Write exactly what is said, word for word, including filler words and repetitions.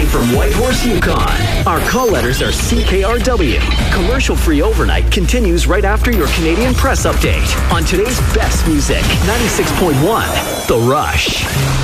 from Whitehorse, Yukon. Our call letters are C K R W. Commercial-free overnight continues right after your Canadian Press update on today's best music. ninety-six point one, The Rush.